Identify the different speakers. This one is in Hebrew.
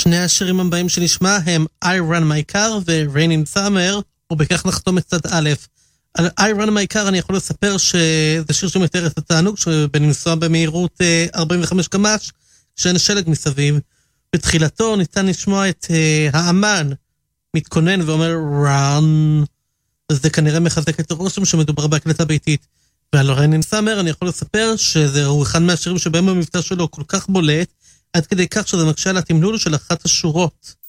Speaker 1: שני השירים הבאים שנשמע הם I Run My Car ו-Rain in Summer, ובכך נחתום את צד א'. על I Run My Car אני יכול לספר שזה שיר שמתאר את התענוג שבלנסוע במהירות 45 קמ"ש, שאין שלג מסביב. בתחילתו ניתן לשמוע את האמן מתכונן ואומר run, וזה כנראה מחזק את הרושם שמדובר בהקלטה ביתית. ועל Rain in Summer אני יכול לספר שזהו אחד מהשירים שבהם המבטא שלו כל כך בולט, עד כדי כך שזה מקשה על התמלול של אחת השורות.